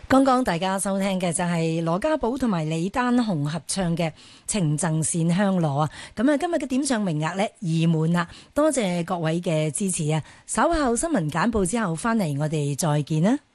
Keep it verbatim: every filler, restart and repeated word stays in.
剛剛大家收聽嘅就係羅家寶同埋李丹雄合唱嘅《情贈線香羅》啊！咁啊，今日嘅點唱名額呢，已滿啦，多謝各位嘅支持啊！稍後新聞簡報之後翻嚟，我哋再見啦。